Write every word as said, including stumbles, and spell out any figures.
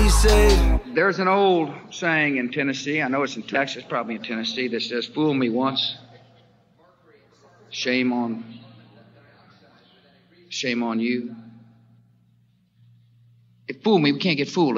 said. There's an old saying in Tennessee, I know it's in Texas, probably in Tennessee, that says, fool me once, shame on, shame on you. If fool me, we can't get fooled.